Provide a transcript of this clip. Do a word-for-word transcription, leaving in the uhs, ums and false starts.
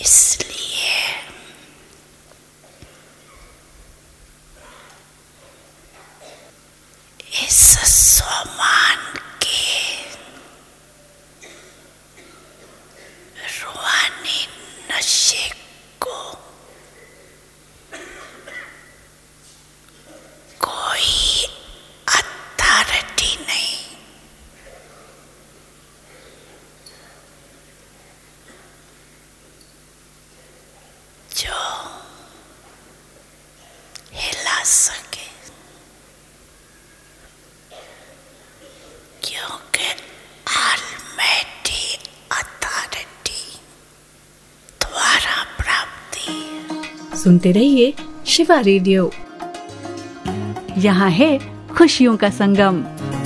इसलिए इस स्वमान के रूहानी नशे को कोई अथॉरिटी नहीं, जो हिला सके, क्योंकि ऑलमाइटी अथॉरिटी द्वारा प्राप्ति। सुनते रहिए शिवा रेडियो, यहाँ है खुशियों का संगम।